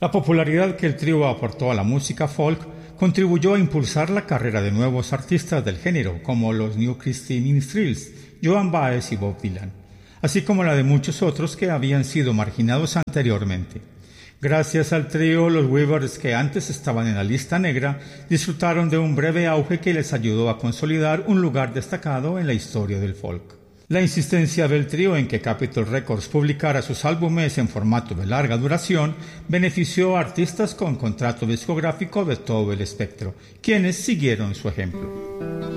La popularidad que el trío aportó a la música folk contribuyó a impulsar la carrera de nuevos artistas del género, como los New Christy Minstrels, Joan Baez y Bob Dylan, así como la de muchos otros que habían sido marginados anteriormente. Gracias al trío, los Weavers, que antes estaban en la lista negra, disfrutaron de un breve auge que les ayudó a consolidar un lugar destacado en la historia del folk. La insistencia del trío en que Capitol Records publicara sus álbumes en formato de larga duración benefició a artistas con contrato discográfico de todo el espectro, quienes siguieron su ejemplo.